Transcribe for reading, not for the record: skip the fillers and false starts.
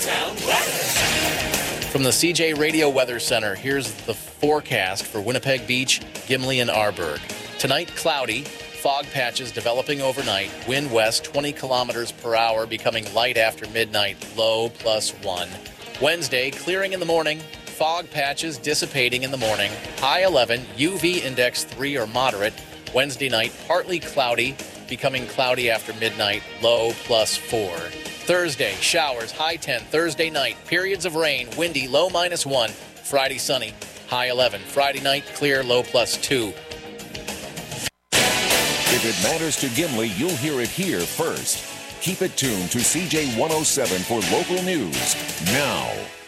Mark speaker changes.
Speaker 1: Sound weather.
Speaker 2: From the CJ Radio Weather Center, here's the forecast for Winnipeg Beach, Gimli, and Arborg. Tonight, cloudy. Fog patches developing overnight. Wind west 20 kilometers per hour, becoming light after midnight. Low +1. Wednesday, clearing in the morning. Fog patches dissipating in the morning. High 11. UV index 3 or moderate. Wednesday night, partly cloudy, becoming cloudy after midnight. Low +4. Thursday, showers. High 10. Thursday night, periods of rain. Windy. Low -1. Friday, sunny. High 11. Friday night, clear. Low +2.
Speaker 3: If it matters to Gimli, you'll hear it here first. Keep it tuned to CJ 107 for local news now.